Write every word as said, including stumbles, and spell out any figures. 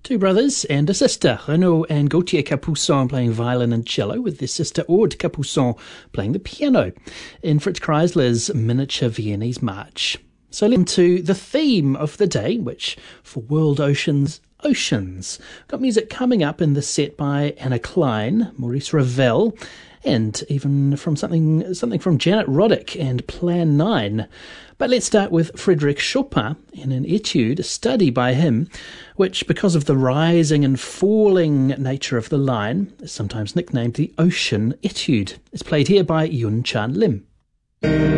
Two brothers and a sister, Renaud and Gauthier Capuçon playing violin and cello, with their sister Aude Capuçon playing the piano in Fritz Kreisler's miniature Viennese March. So let's to the theme of the day, which for World Oceans, oceans. Got music coming up in the set by Anna Klein, Maurice Ravel, and even from something something from Janet Roddick and Plan nine. But let's start with Frédéric Chopin in an etude, a study by him, which, because of the rising and falling nature of the line, is sometimes nicknamed the Ocean Etude. It's played here by Yun Chan Lim.